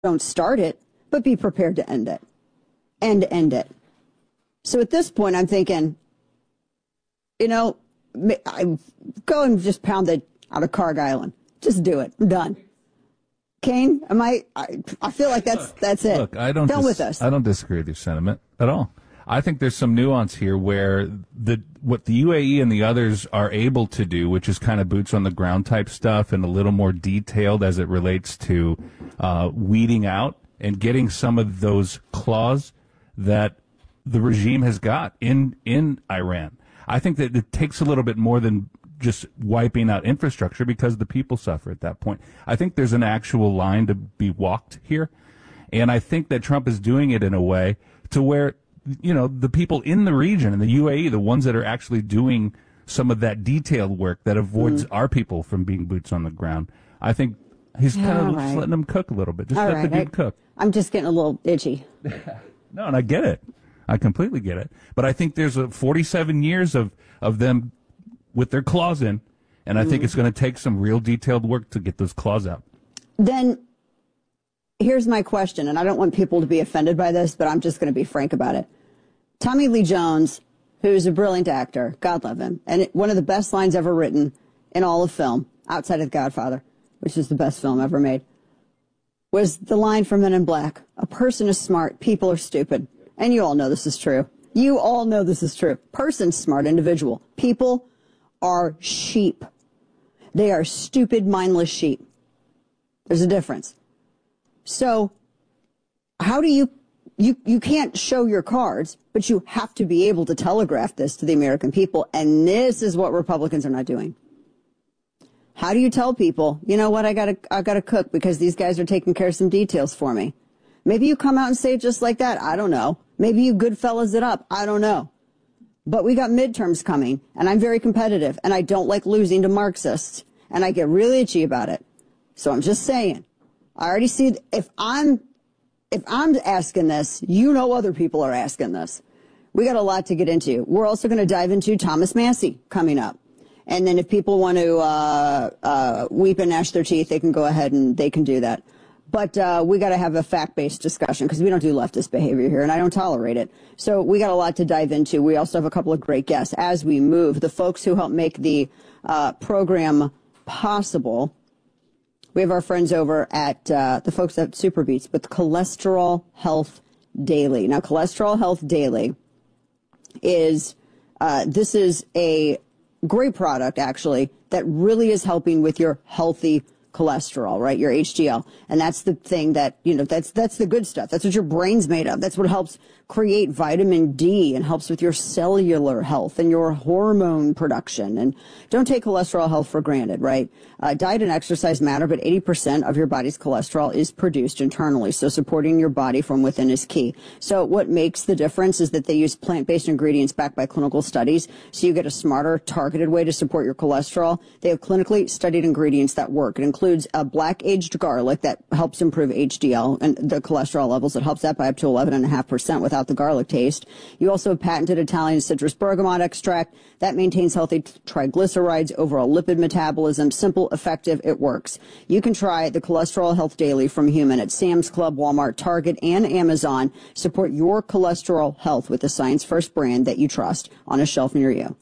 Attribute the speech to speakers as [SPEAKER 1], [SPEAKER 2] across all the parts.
[SPEAKER 1] don't start it, but be prepared to end it. And end it. So at this point, I'm thinking, I go and just pound it out of Carg Island. Just do it. I'm done. Kane, I feel like that's it.
[SPEAKER 2] Look,
[SPEAKER 1] done with us.
[SPEAKER 2] I don't disagree with your sentiment at all. I think there's some nuance here where what the UAE and the others are able to do, which is kind of boots on the ground type stuff and a little more detailed as it relates to weeding out and getting some of those claws that the regime has got in Iran. I think that it takes a little bit more than just wiping out infrastructure because the people suffer at that point. I think there's an actual line to be walked here. And I think that Trump is doing it in a way to where, the people in the region, in the UAE, the ones that are actually doing some of that detailed work that avoids our people from being boots on the ground, I think he's kind of just letting them cook a little bit. Just let the dude cook.
[SPEAKER 1] I'm just getting a little itchy.
[SPEAKER 2] No, and I get it. I completely get it. But I think there's 47 years of them with their claws in, and I think it's going to take some real detailed work to get those claws out.
[SPEAKER 1] Then here's my question, and I don't want people to be offended by this, but I'm just going to be frank about it. Tommy Lee Jones, who's a brilliant actor, God love him, and one of the best lines ever written in all of film, outside of The Godfather, which is the best film ever made, was the line from Men in Black, "A person is smart, people are stupid." And you all know this is true. You all know this is true. Person's smart, individual. People are sheep. They are stupid, mindless sheep. There's a difference. So how do you can't show your cards, but you have to be able to telegraph this to the American people, and this is what Republicans are not doing. How do you tell people, you know what, I gotta cook because these guys are taking care of some details for me? Maybe you come out and say it just like that. I don't know. Maybe you Goodfellas it up. I don't know. But we got midterms coming, and I'm very competitive, and I don't like losing to Marxists, and I get really itchy about it. So I'm just saying, I already see if I'm asking this, other people are asking this. We got a lot to get into. We're also going to dive into Thomas Massie coming up. And then if people want to weep and gnash their teeth, they can go ahead and they can do that. But we got to have a fact-based discussion because we don't do leftist behavior here, and I don't tolerate it. So we got a lot to dive into. We also have a couple of great guests as we move. The folks who help make the program possible. We have our friends over at the folks at Superbeats with Cholesterol Health Daily. Now, Cholesterol Health Daily is this is a great product, actually, that really is helping with your healthy cholesterol, right? Your HDL. And that's the thing that, that's the good stuff. That's what your brain's made of. That's what helps create vitamin D and helps with your cellular health and your hormone production. And don't take cholesterol health for granted, right? Diet and exercise matter, but 80% of your body's cholesterol is produced internally. So supporting your body from within is key. So what makes the difference is that they use plant-based ingredients backed by clinical studies. So you get a smarter, targeted way to support your cholesterol. They have clinically studied ingredients that work. It includes a black aged garlic that helps improve HDL and the cholesterol levels. It helps that by up to 11.5% without the garlic taste. You also have patented Italian citrus bergamot extract that maintains healthy triglycerides, overall lipid metabolism. Simple, effective, it works. You can try the Cholesterol Health Daily from Human at Sam's Club, Walmart, Target, and Amazon. Support your cholesterol health with the Science First brand that you trust on a shelf near you.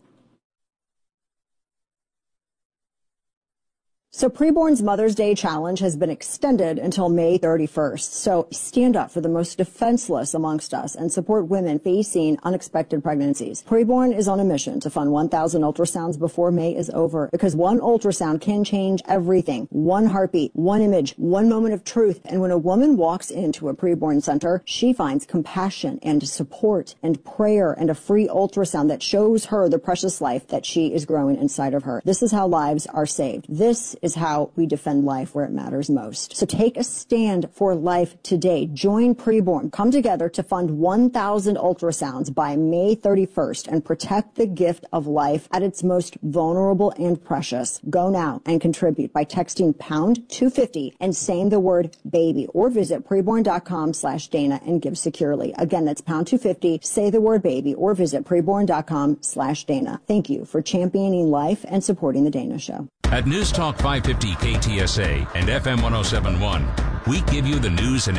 [SPEAKER 1] So Preborn's Mother's Day Challenge has been extended until May 31st. So stand up for the most defenseless amongst us and support women facing unexpected pregnancies. Preborn is on a mission to fund 1,000 ultrasounds before May is over because one ultrasound can change everything. One heartbeat, one image, one moment of truth. And when a woman walks into a Preborn center, she finds compassion and support and prayer and a free ultrasound that shows her the precious life that she is growing inside of her. This is how lives are saved. This is how we defend life where it matters most. So take a stand for life today. Join Preborn. Come together to fund 1,000 ultrasounds by May 31st and protect the gift of life at its most vulnerable and precious. Go now and contribute by texting pound 250 and saying the word baby, or visit preborn.com/Dana and give securely. Again, that's pound 250, say the word baby, or visit preborn.com/Dana. Thank you for championing life and supporting the Dana Show.
[SPEAKER 3] At News Talk 550 KTSA and FM 1071, we give you the news and